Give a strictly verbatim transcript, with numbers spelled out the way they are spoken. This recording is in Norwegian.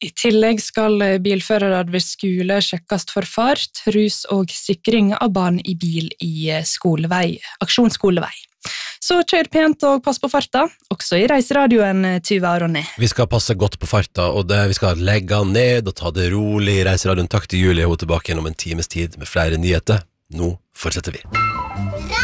I tillegg skal bilførere ved skole sjekkes for fart, rus og sikring av barn i bil i skolevei, aksjonsskolevei. Så kjør pent og pass på farta, også i reiseradioen, Tuva og Ronny. Vi skal passe godt på farta, og det, vi skal legge ned og ta det rolig i reiseradioen. Takk til Julie, hun er tilbake igjen om en times tid med flere nyheter. Nå fortsetter vi.